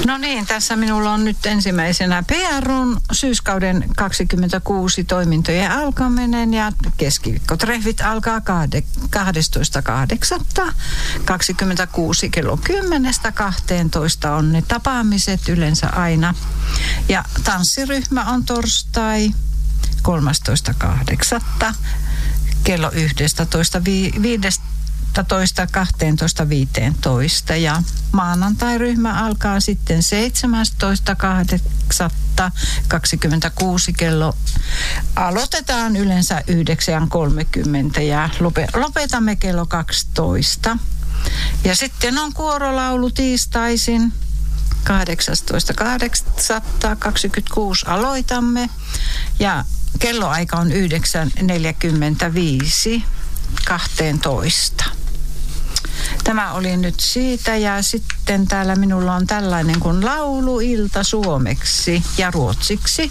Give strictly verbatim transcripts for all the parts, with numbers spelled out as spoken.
No niin, tässä minulla on nyt ensimmäisenä P R U:n syyskauden kaksikymmentäkuusi toimintojen alkaminen ja keskiviikkotreffit alkaa kahdestoista kahdeksatta kaksikymmentäkuusi kello kymmenestä kahteentoista on ne tapaamiset yleensä aina. Ja tanssiryhmä on torstai kolmastoista kahdeksatta kello yksitoista viisitoista kahteentoista viiteentoista ja maanantai-ryhmä alkaa sitten seitsemästoista kahdeksatta kaksikymmentäkuusi kello. Aloitetaan yleensä yhdeksän kolmekymmentä ja lopetamme kello kaksitoista. Ja sitten on kuorolaulu tiistaisin kahdeksastoista kahdeksatta kaksikymmentäkuusi aloitamme ja kelloaika on yhdeksän neljäkymmentäviisi kahteentoista. Tämä oli nyt siitä ja sitten täällä minulla on tällainen kuin lauluilta suomeksi ja ruotsiksi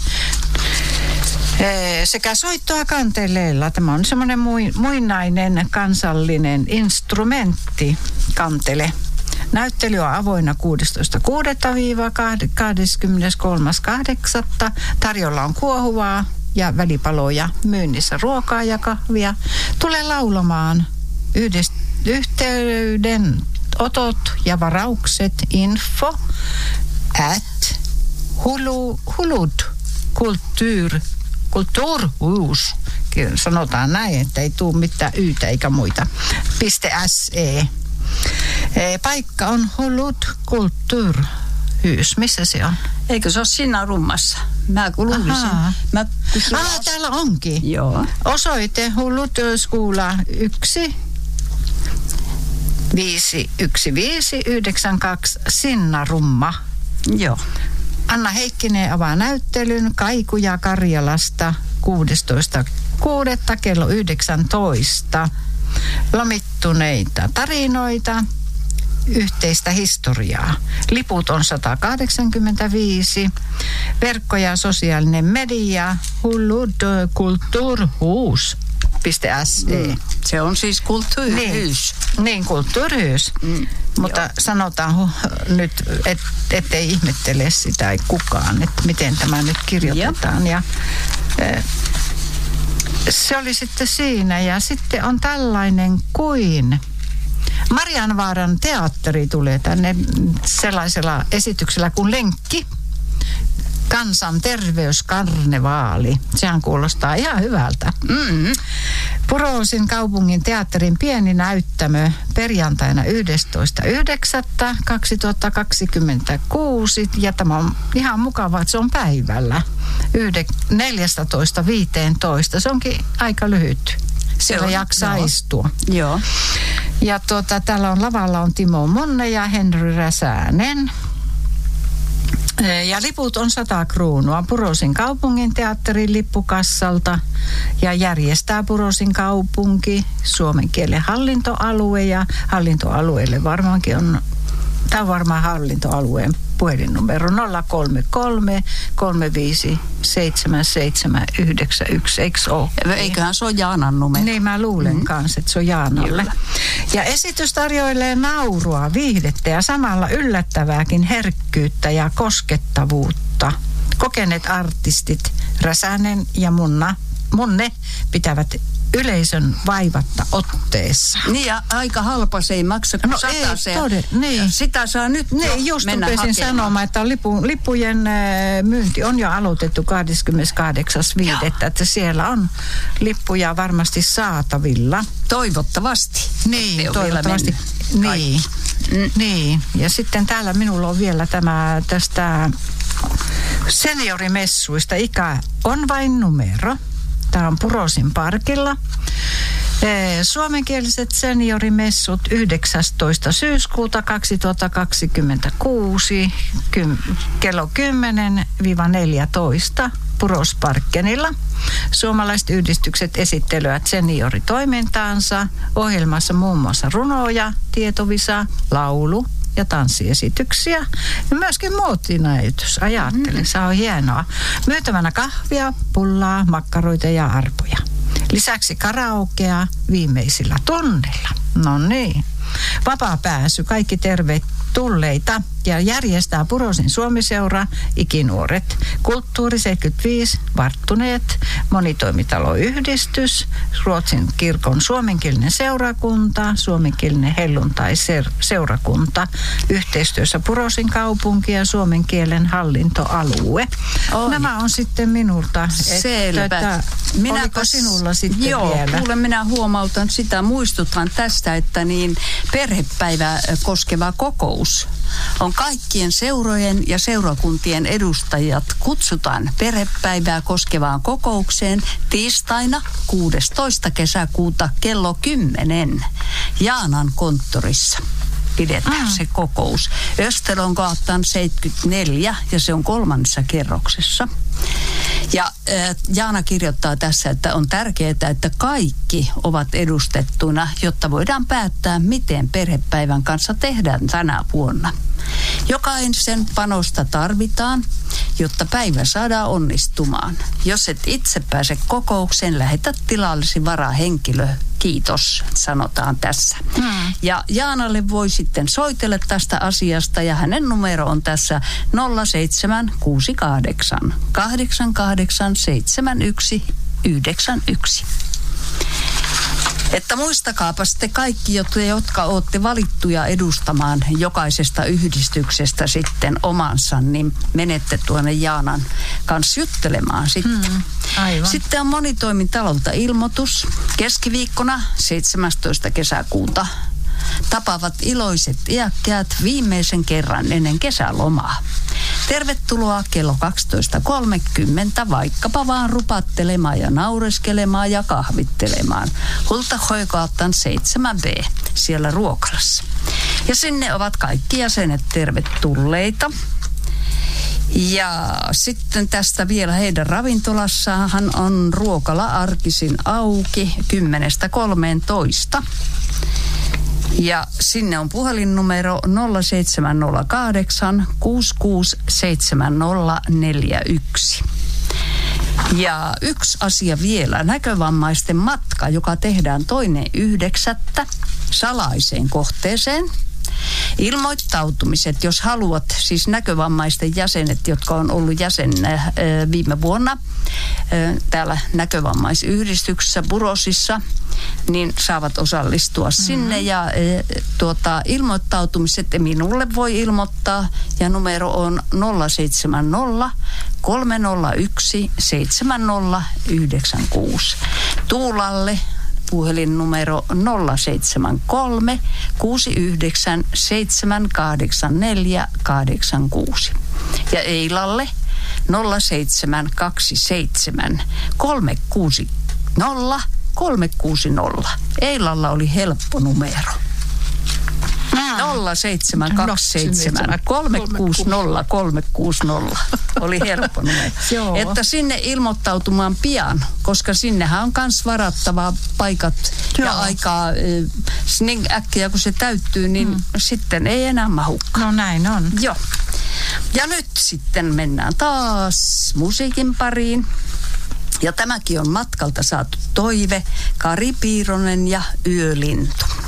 sekä soittoa kanteleilla. Tämä on semmoinen muinainen kansallinen instrumentti kantele. Näyttely on avoinna kuudestoista kuudetta kahdeskymmeneskolmas kahdeksatta Tarjolla on kuohuvaa ja välipaloja, myynnissä ruokaa ja kahvia. Tule laulamaan yhdessä. Yhteydenotot ja varaukset info at hulu, hulut kulttuur, kulttuurhus. Sanotaan näin, että ei tule mitään yytä eikä muita. .se. Paikka on Hulut kulttuurhus. Missä se on? Eikö se ole siinä rummassa? Mä kuulun Mä ah, täällä onkin. Joo. Osoite Hulut Skuula yksi. viisi yksi viisi yhdeksän kaksi Sinnarumma. Joo. Anna Heikkinen avaa näyttelyn Kaikuja Karjalasta kuudestoista kuudetta kello yhdeksäntoista. Lomittuneita tarinoita, yhteistä historiaa. Liput on sata kahdeksankymmentäviisi. Verkko- ja sosiaalinen media Hulut kulttuurhus. .se. Mm. Se on siis kulttuurhus. Niin, niin kulttuurhus. Mm, Mutta joo. Sanotaan huh, nyt, et, ettei ihmettele sitä ei kukaan, että miten tämä nyt kirjoitetaan. Ja, e, se oli sitten siinä. Ja sitten on tällainen kuin Marianvaaran teatteri tulee tänne sellaisella esityksellä kuin Lenkki. Kansanterveyskarnevaali. Sehän kuulostaa ihan hyvältä. Mm-hmm. Puroosin kaupungin teatterin pieni näyttämö perjantaina yhdestoista yhdeksättä kaksituhattakaksikymmentäkuusi. Ja tämä on ihan mukavaa, että se on päivällä neljätoista viisitoista. Se onkin aika lyhyt. Siellä jaksaa joo. istua. Joo. Ja tuota, täällä on lavalla on Timo Monne ja Henry Räsänen. Ja liput on sata kruunua Purosin kaupungin teatterin lippukassalta ja järjestää Purosin kaupunki suomen kielen hallintoalue ja hallintoalueelle varmaankin on, tämä on varmaan hallintoalueen puhelinnumero nolla kolme kolme kolme viisi seitsemän seitsemän yhdeksän yksi, eikö ole? Eiköhän se ole Jaanan numero. Niin mä luulen mm. kanssa, että se on Jaanalle. Kyllä. Ja esitys tarjoilee naurua, viihdettä ja samalla yllättävääkin herkkyyttä ja koskettavuutta. Kokeneet artistit Räsänen ja Munna, Munne pitävät yleisön vaivatta otteessa. Niin ja aika halpa se ei maksa kuin no sataseen. Ei, tode, niin. Sitä saa nyt niin, just mennä hakemaan. sanomaan, että lipu, lippujen myynti on jo aloitettu kahdeskymmeneskahdeksas viidettä että siellä on lippuja varmasti saatavilla. Toivottavasti. Niin, toivottavasti. Niin, mm. niin. Ja sitten täällä minulla on vielä tämä tästä seniorimessuista. Ikä on vain numero. Tämä on Purosin parkilla. Suomenkieliset seniorimessut yhdeksästoista syyskuuta kaksituhattakaksikymmentäkuusi kello kymmenen neljätoista Purosparkkenilla. Suomalaiset yhdistykset esittelevät senioritoimintaansa. Ohjelmassa muun muassa runoja, tietovisa, laulu ja tanssiesityksiä. Ja myöskin muotinäytös. Ajattele, mm. se on hienoa. Myytävänä kahvia, pullaa, makkaroita ja arpoja. Lisäksi karaokea viimeisillä tunneilla. No niin. Vapaa pääsy, kaikki tervetulleita. ja järjestää Purosin Suomi-seura, Ikinuoret, Kulttuuri seitsemänkymmentäviisi, Varttuneet, Monitoimitaloyhdistys, Ruotsin kirkon suomenkielinen seurakunta, suomenkielinen helluntai-seurakunta, yhteistyössä Purosin kaupunki ja suomen kielen hallintoalue. Oi. Nämä on sitten minulta. Selvä. Minä oliko sinulla sitten joo, vielä? Joo, kuule minä huomautan sitä, muistutan tästä, että niin perhepäivää koskeva kokous on kaikkien seurojen ja seurakuntien edustajat kutsutaan perhepäivää koskevaan kokoukseen tiistaina kuudestoista kesäkuuta kello kymmenen Jaanan konttorissa. Pidetään mm. se kokous. Östelongatan seitsemänkymmentäneljä ja se on kolmannessa kerroksessa. Ja äh, Jaana kirjoittaa tässä, että on tärkeää, että kaikki ovat edustettuna, jotta voidaan päättää, miten perhepäivän kanssa tehdään tänä vuonna. Jokaisen panosta tarvitaan, jotta päivä saadaan onnistumaan. Jos et itse pääse kokoukseen, lähetä tilallesi varahenkilö. Kiitos, sanotaan tässä. Hmm. Ja Jaanalle voi sitten soitella tästä asiasta ja hänen numero on tässä nolla seitsemän kuusi kahdeksan kahdeksan kahdeksan seitsemän yksi yhdeksän yksi. Että muistakaapa sitten kaikki, jotka olette valittuja edustamaan jokaisesta yhdistyksestä sitten omansa, niin menette tuonne Jaanan kanssa juttelemaan sitten. Hmm, aivan. Sitten on monitoimitalolta ilmoitus. Keskiviikkona seitsemästoista kesäkuuta tapaavat iloiset iäkkäät viimeisen kerran ennen kesälomaa. Tervetuloa kello kaksitoista kolmekymmentä vaikkapa vaan rupattelemaan ja naureskelemaan ja kahvittelemaan. Hultahoikaattan seitsemän B siellä Ruokalassa. Ja sinne ovat kaikki jäsenet tervetulleita. Ja sitten tästä vielä heidän ravintolassahan on ruokala arkisin auki kymmenestä kolmeentoista. Ja sinne on puhelinnumero nolla seitsemän nolla kahdeksan kuusi kuusi seitsemän nolla neljä yksi. Ja yksi asia vielä, näkövammaisten matka, joka tehdään toinen yhdeksättä salaiseen kohteeseen. Ilmoittautumiset, jos haluat, siis näkövammaisten jäsenet, jotka on ollut jäsenä viime vuonna täällä näkövammaisyhdistyksessä Purosissa, niin saavat osallistua mm-hmm. sinne ja e, tuota, ilmoittautumiset minulle voi ilmoittaa ja numero on nolla seitsemän nolla kolme nolla yksi seitsemän nolla yhdeksän kuusi. Tuulalle puhelinnumero nolla seitsemän kolme kuusi yhdeksän seitsemän kahdeksan neljä kahdeksan kuusi. Ja Eilalle nolla seitsemän kaksi seitsemän kolme kuusi nolla kolme kuusi nolla. Eilalla oli helppo numero. nolla seitsemän kaksi seitsemän kolme kuusi nolla kolme kuusi nolla oli helppo numero. Että sinne ilmoittautumaan pian, koska sinnehän on myös varattavaa paikat Joo. ja aikaa. Niin äkkiä kun se täyttyy, niin mm. sitten ei enää mahukaan. No näin on. Joo. Ja nyt sitten mennään taas musiikin pariin. Ja tämäkin on matkalta saatu toive. Kari Piironen ja Yölintu.